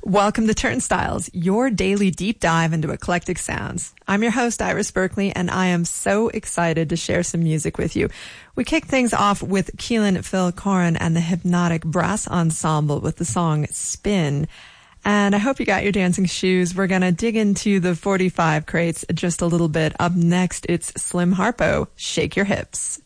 Welcome to Turnstiles, your daily deep dive into eclectic sounds. I'm your host, Iris Berkeley, and I am so excited to share some music with you. We kick things off with Keelan Phil Corin and the Hypnotic Brass Ensemble with the song Spin. And I hope you got your dancing shoes. We're going to dig into the 45 crates just a little bit. Up next, it's Slim Harpo, Shake Your Hips.